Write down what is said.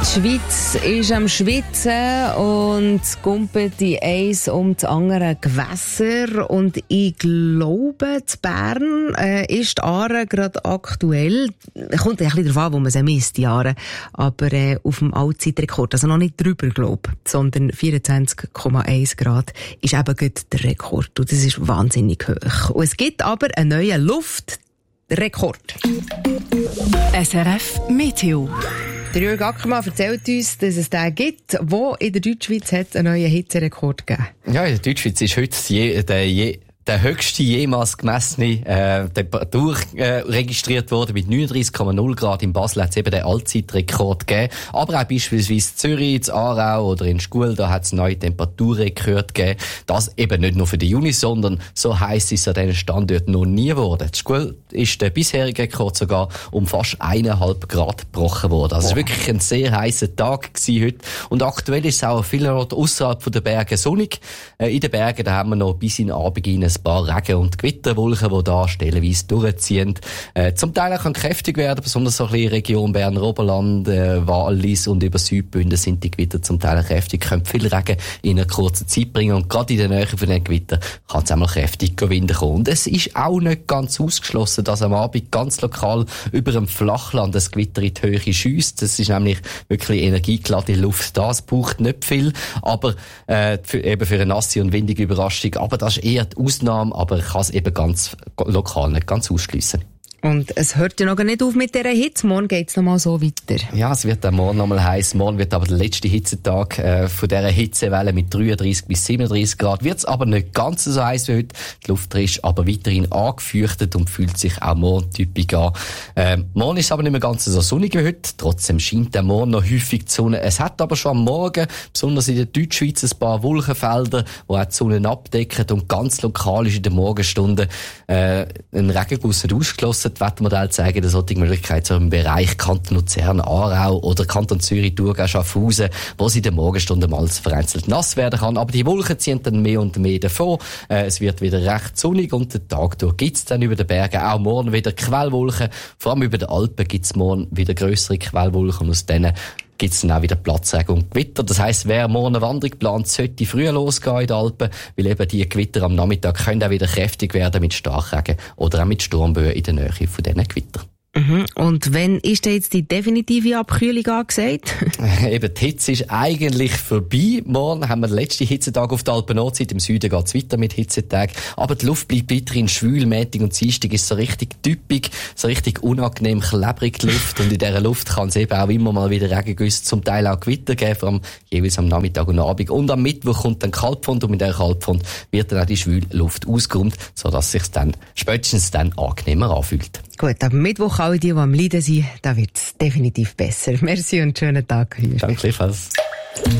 Die Schweiz ist am Schwitzen und kumpelt die eins um das andere Gewässer. Und ich glaube, in Bern ist die Aare gerade aktuell. Kommt ein bisschen darauf an, wo man sie misst, die Aare. Aber auf dem Allzeitrekord. Also noch nicht drüber, glaube ich. Sondern 24,1 Grad ist eben gerade der Rekord. Und das ist wahnsinnig hoch. Und es gibt aber einen neuen Luftrekord. SRF Meteo. Der Jürg Ackermann erzählt uns, dass es den gibt, wo in der Deutschschweiz hat einen neuen Hitzerekord gegeben. Ja, in der Deutschschweiz ist heute der höchste jemals gemessene Temperatur registriert worden mit 39,0 Grad. In Basel hat es eben den Allzeitrekord gegeben. Aber auch beispielsweise Zürich, in Aarau oder in Schkuhl, da hat es neue Temperaturrekorde gegeben. Das eben nicht nur für den Juni, sondern so heiß ist es an diesen Standorten noch nie geworden. In Schkuhl ist der bisherige Rekord sogar um fast 1,5 Grad gebrochen worden. Also es war wirklich ein sehr heißer Tag gewesen heute. Und aktuell ist es auch an vielen Orten ausserhalb der Berge sonnig. In den Bergen, da haben wir noch bis in den Abend hinein ein paar Regen- und Gewitterwolken, die da stellenweise durchziehen. Zum Teil auch kräftig werden, besonders so ein bisschen Region Berner Oberland, Wallis und über Südbünden sind die Gewitter zum Teil kräftig, können viel Regen in einer kurzen Zeit bringen und gerade in der Nähe von den Gewittern kann es einmal kräftig Wind kommen. Und es ist auch nicht ganz ausgeschlossen, dass am Abend ganz lokal über dem Flachland das Gewitter in die Höhe schiesst. Das ist nämlich wirklich energiegeladene Luft. Das braucht nicht viel, aber eben für eine nasse und windige Überraschung. Aber das ist eher die Ausnahme, aber ich kann es eben ganz lokal nicht ganz ausschliessen. Und es hört ja noch nicht auf mit dieser Hitze. Morgen geht es noch mal so weiter. Ja, es wird dann morgen noch mal heiß. Morgen wird aber der letzte Hitzetag von dieser Hitzewelle mit 33 bis 37 Grad. Wird es aber nicht ganz so heiß wie heute. Die Luft ist aber weiterhin angefeuchtet und fühlt sich auch morgen typisch an. Morgen ist es aber nicht mehr ganz so sonnig wie heute. Trotzdem scheint der Morgen noch häufig die Sonne. Es hat aber schon am Morgen, besonders in der Deutschschweiz, ein paar Wolkenfelder, die auch die Sonne abdecken. Und ganz lokal ist in den Morgenstunden ein Regenguss nicht ausgeschlossen. Die Wettermodelle zeigen solche Möglichkeit so im Bereich Kanton Luzern, Aarau oder Kanton Zürich, Thurgau, Schaffhausen, wo es in den Morgenstunden mal vereinzelt nass werden kann. Aber die Wolken ziehen dann mehr und mehr davon. Es wird wieder recht sonnig und den Tag durch gibt es dann über den Bergen auch morgen wieder Quellwolken. Vor allem über den Alpen gibt es morgen wieder grössere Quellwolken und aus denen gibt es dann auch wieder Platzregen und Gewitter. Das heisst, wer morgen eine Wanderung plant, sollte früher losgehen in den Alpen, weil eben die Gewitter am Nachmittag können auch wieder kräftig werden mit Starkregen oder auch mit Sturmböen in der Nähe von diesen Gewittern. Mhm. Und wann ist denn jetzt die definitive Abkühlung angesagt? Eben, die Hitze ist eigentlich vorbei. Morgen haben wir den letzten Hitzetag auf der Alpen-Nordzeit. Im Süden geht es weiter mit Hitzetagen. Aber die Luft bleibt weiterhin schwül. Montag und Dienstag ist so richtig typisch, so richtig unangenehm klebrig die Luft. Und in dieser Luft kann es eben auch immer mal wieder Regengüsse, zum Teil auch Gewitter geben, vor allem jeweils am Nachmittag und Abend. Und am Mittwoch kommt dann Kaltfront und mit dieser Kaltfront wird dann auch die schwüle Luft ausgeräumt, sodass es sich dann spätestens dann angenehmer anfühlt. Gut, am Mittwoch alle die am Leiden sind, da wird es definitiv besser. Merci und schönen Tag. Danke, gleichfalls.